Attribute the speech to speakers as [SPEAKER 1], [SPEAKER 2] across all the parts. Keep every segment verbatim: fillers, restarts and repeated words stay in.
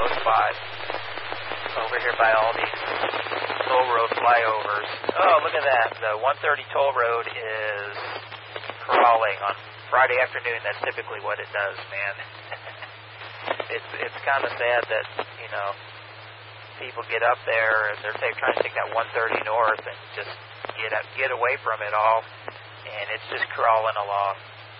[SPEAKER 1] close by. Over here by all these toll road flyovers. Oh, look at that. The one thirty toll road is crawling on Friday afternoon. That's typically what it does, man. it's it's kind of sad that, you know, people get up there and they're take, trying to take that one thirty north and just get up, get away from it all, and it's just crawling along.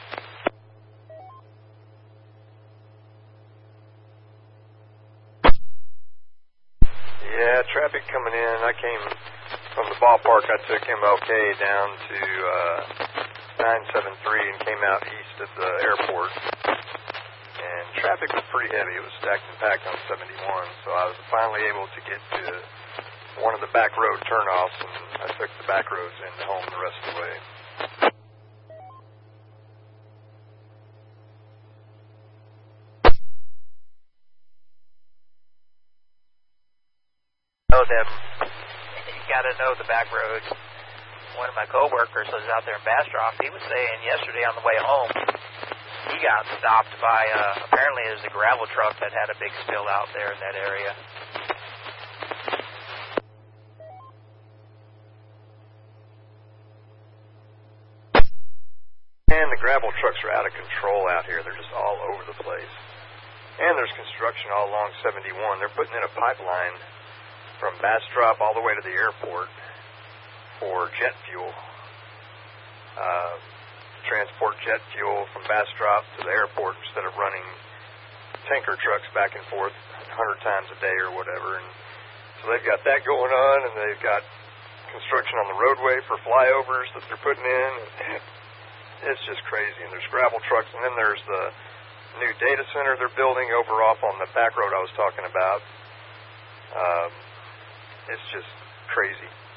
[SPEAKER 2] Yeah, traffic coming in. I came from the ballpark. I took M L K down to uh, nine seven three and came out east at the airport. And traffic was pretty heavy. It was stacked and packed on seventy-one. So I was finally able to get to one of the back road turnoffs, and I took the back roads into home the rest of the way.
[SPEAKER 1] Know them. You got to know the back roads. One of my coworkers was out there in Bastrop. He was saying yesterday on the way home, he got stopped by, uh, apparently it was a gravel truck that had a big spill out there in that area.
[SPEAKER 2] And the gravel trucks are out of control out here. They're just all over the place. And there's construction all along seventy-one. They're putting in a pipeline from Bastrop all the way to the airport for jet fuel. Uh, transport jet fuel from Bastrop to the airport instead of running tanker trucks back and forth a hundred times a day or whatever. And so they've got that going on, and they've got construction on the roadway for flyovers that they're putting in. It's just crazy. And there's gravel trucks, and then there's the new data center they're building over off on the back road I was talking about. Um, It's just crazy.